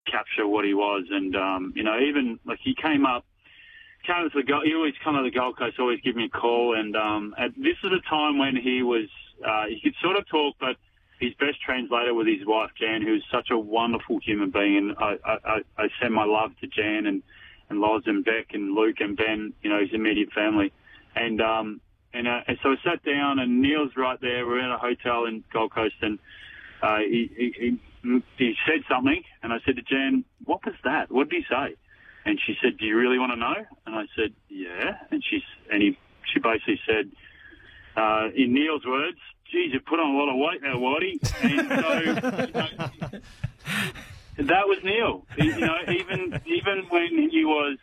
capture what he was. And, even like he came to the Gold, he always come to the Gold Coast, always give me a call. And this is a time when he was, he could sort of talk, but his best translator was his wife, Jan, who's such a wonderful human being. And I send my love to Jan and Loz and Beck and Luke and Ben, his immediate family. And so I sat down, and Neil's right there. We're in a hotel in Gold Coast, and he said something, and I said to Jan, "What was that? What did he say?" And she said, "Do you really want to know?" And I said, "Yeah." And she basically said, in Neil's words, "Geez, you put on a lot of weight there, Whitey." And so that was Neil. Even when he was,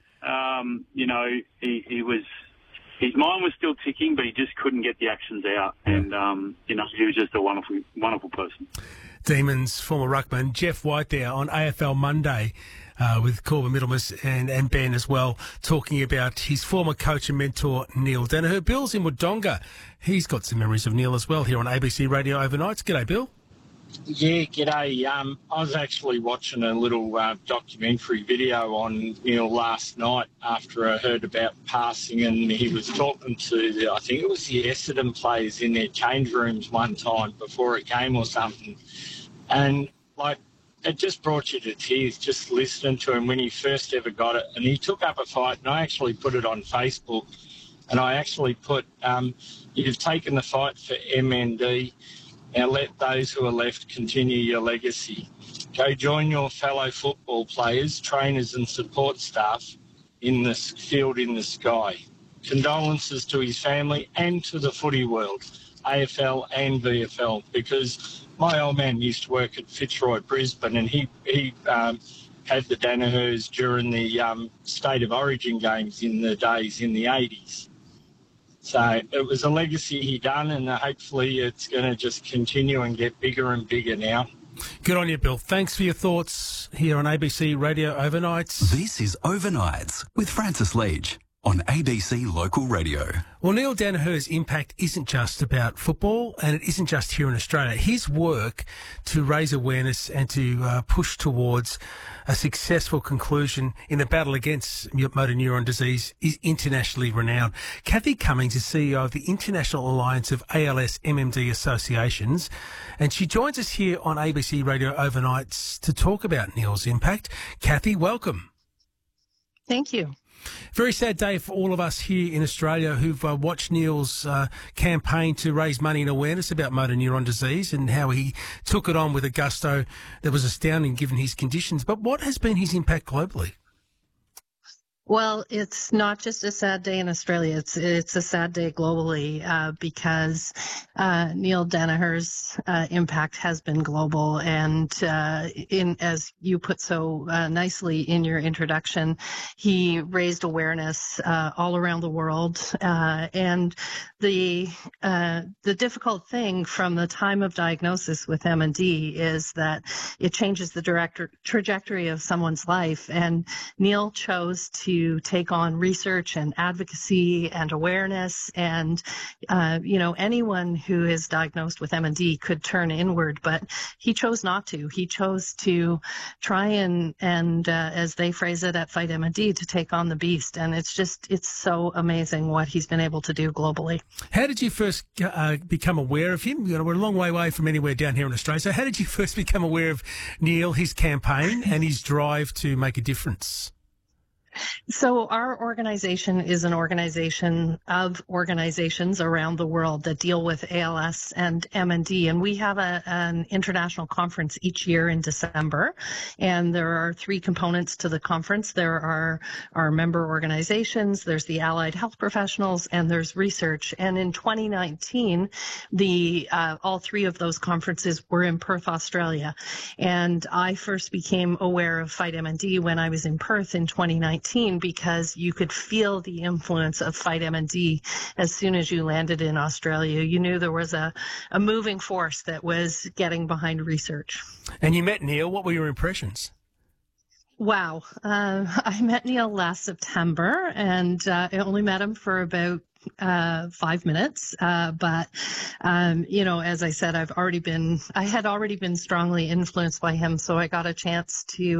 he was. His mind was still ticking, but he just couldn't get the actions out. And, he was just a wonderful, wonderful person. Demons former ruckman Jeff White there on AFL Monday with Corbin Middlemas and Ben as well, talking about his former coach and mentor, Neil Daniher. Bill's in Wodonga. He's got some memories of Neil as well here on ABC Radio Overnights. G'day, Bill. Yeah, g'day. I was actually watching a little documentary video on Neil last night after I heard about passing, and he was talking to, I think it was the Essendon players in their change rooms one time before a game or something. And, it just brought you to tears just listening to him when he first ever got it. And he took up a fight, and I actually put it on Facebook, and I actually put, "You've taken the fight for MND. Now let those who are left continue your legacy. Go join your fellow football players, trainers and support staff in this field in the sky. Condolences to his family and to the footy world, AFL and VFL, because my old man used to work at Fitzroy Brisbane, and he had the Danihers during the State of Origin games in the days in the 80s. So it was a legacy he done, and hopefully it's going to just continue and get bigger and bigger now. Good on you, Bill. Thanks for your thoughts here on ABC Radio Overnights. This is Overnights with Francis Leach on ABC Local Radio. Well, Neil Daniher's impact isn't just about football, and it isn't just here in Australia. His work to raise awareness and to push towards a successful conclusion in the battle against motor neuron disease is internationally renowned. Kathy Cummings is CEO of the International Alliance of ALS MMD Associations, and she joins us here on ABC Radio Overnights to talk about Neil's impact. Kathy, welcome. Thank you. Very sad day for all of us here in Australia who've watched Neil's campaign to raise money and awareness about motor neuron disease, and how he took it on with a gusto that was astounding given his conditions. But what has been his impact globally? Well, it's not just a sad day in Australia. It's a sad day globally because Neil Daniher's impact has been global, and as you put so nicely in your introduction, he raised awareness all around the world. And the difficult thing from the time of diagnosis with MND is that it changes the trajectory of someone's life. And Neil chose to take on research and advocacy and awareness, and anyone who is diagnosed with MND could turn inward, but he chose not to. He chose to try and as they phrase it at Fight MND, to take on the beast. And it's so amazing what he's been able to do globally. How did you first become aware of him? We're a long way away from anywhere down here in Australia. So how did you first become aware of Neil, his campaign and his drive to make a difference? So our organization is an organization of organizations around the world that deal with ALS and MND, and we have an international conference each year in December, and there are three components to the conference. There are our member organizations, there's the allied health professionals, and there's research. And in 2019, all three of those conferences were in Perth, Australia, and I first became aware of Fight MND when I was in Perth in 2019. Because you could feel the influence of Fight MND as soon as you landed in Australia. You knew there was a moving force that was getting behind research. And you met Neil. What were your impressions? Wow. I met Neil last September, and I only met him for about 5 minutes. But as I said, I had already been strongly influenced by him, so I got a chance to